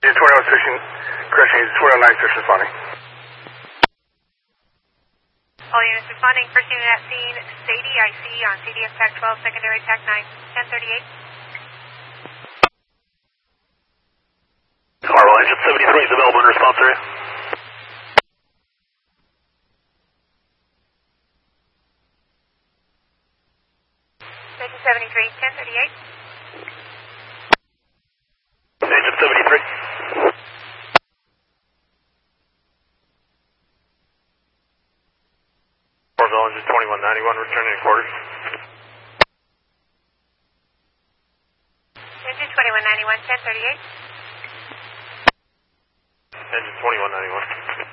21 station, correction, 2109 station responding. All units responding. First unit at scene, Sadie, I see on CDF TAC 12, secondary TAC 9, 1038. Carl, engine 73 is available in response area. Engine 73, 1038. Engine 73. Orville, engine 2191, returning to quarters. Engine 2191, 1038. Engine 2191.